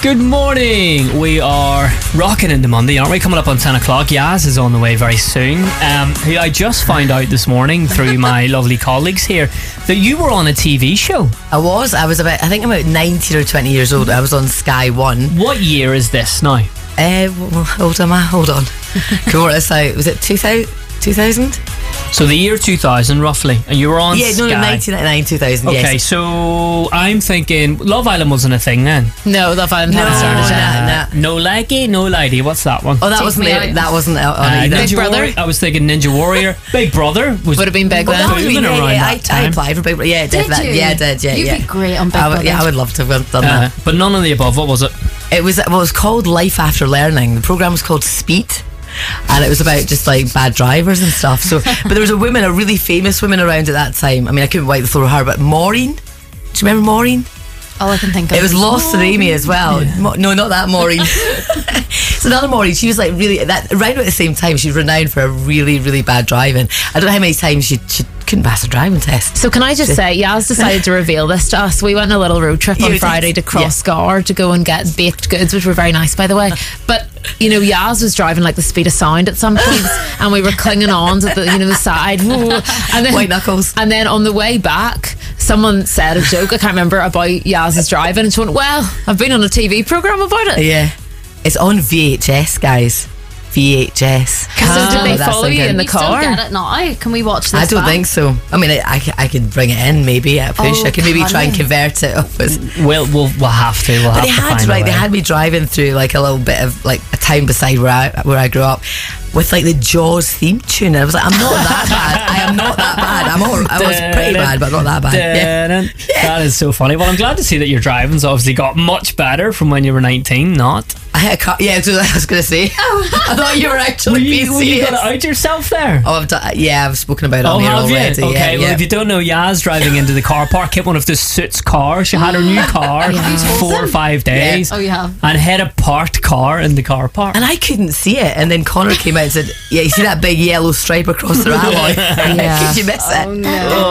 Good morning. We are rocking into Monday, aren't we? Coming up on 10 o'clock. Yaz is on the way very soon. Who I just found out this morning through my lovely colleagues here that you were on a TV show. I was about 19 or 20 years old. I was on Sky One. What year is this now? Hold on. Can we work this out? Was it 2000? So the year 2000 roughly, and you were on Sky. 1999, 2000. Okay, yes. So I'm thinking Love Island wasn't a thing then. No, Love Island hadn't started yet. No likey, no lady. What's that one? Oh, that wasn't on either. Ninja Big Brother? Warrior. I was thinking Ninja Warrior. Big Brother would have been big then. That was booming around that I time. applied for Big Brother. Yeah, Did definitely. you? Yeah, I did. Yeah, You'd be great on Big Brother. I would love to have done that. But none of the above. What was it? It was called Life After Learning. The program was called Speed, and it was about just like bad drivers and stuff. So, but there was a really famous woman around at that time. I mean, I couldn't wipe the floor with her, but Maureen. Do you remember Maureen? All I can think of. It was Lost and Amy as well. Yeah. No, not that Maureen. It's another Maureen. She was like really right at the same time. She's renowned for a really, really bad driving. I don't know how many times she couldn't pass a driving test. So can I just say, Yaz decided to reveal this to us. We went on a little road trip on Friday to Crossgar to go and get baked goods, which were very nice, by the way. But you know, Yaz was driving like the speed of sound at some points, and we were clinging on to the side. And then, white knuckles. And then on the way back, someone said a joke, I can't remember, about Yaz's driving, and she went, "Well, I've been on a TV program about it." Yeah, it's on VHS, guys. VHS. So did they follow you in the You still car? get it now? Can we watch this? I don't back? think so. I mean, I could bring it in maybe at a push. Oh, I could maybe try and can you? convert it up as. We'll have to. But they had me driving through like a little bit of like a town beside where I grew up, with like the Jaws theme tune. And I was like, I'm not that bad. I am not that bad. I was pretty bad, but not that bad. Yeah. That is so funny. Well, I'm glad to see that your driving's obviously got much better from when you were 19. Not. I hit a car. Yeah, that's what I was going to say. I thought you were actually being You serious. got it out yourself there. Oh, I've spoken about it on here have already. you? Okay, Yeah, well, if you don't know, Yaz driving into the car park, hit one of the Suits cars. She had her new car 4 or 5 days. Oh, you have. And hit a parked car in the car park. And I couldn't see it. And then Connor came out and said, "Yeah, you see that big yellow stripe across the alloy? Yeah. Could you miss it?" Oh no.